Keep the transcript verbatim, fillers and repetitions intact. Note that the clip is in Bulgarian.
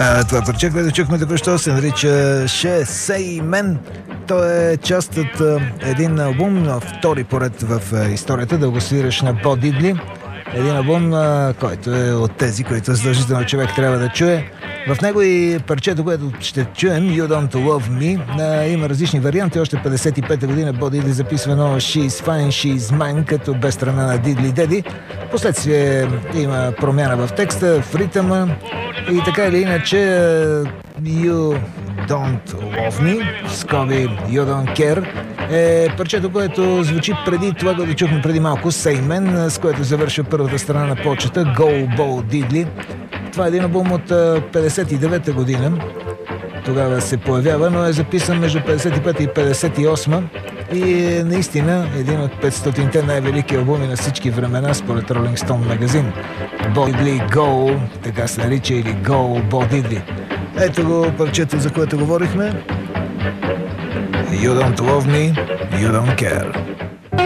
А, това парче, което чухме току-що, се нарича She Say Men. То е част от а, един албум, втори поред в а, историята, да го свираш на Бо Дидли. Един албум, а, който е от тези, които задължително човек трябва да чуе. В него и парчето, което ще чуем, You Don't Love Me, а, има различни варианти. Още петдесет и пета година Бо Дидли записвано She's Fine, She's Mine, като без страна на Дидли Деди. Последствие има промяна в текста, в ритъма и така или иначе You Don't Love Me, скоби You Don't Care, е парчето, което звучи преди това, което чухме преди малко, Say Men, с което завършва първата страна на почета, Go Bo Diddley. Това е един албум от петдесет и девета година. Тогава се появява, но е записан между петдесет и пета и петдесет и осма и е наистина един от петстотинте най-велики албуми на всички времена според Rolling Stone магазин. Bo Diddley Go, така се нарича, или Go Bo Diddley. Ето го парчето, за което говорихме. You Don't Love Me, You Don't Care.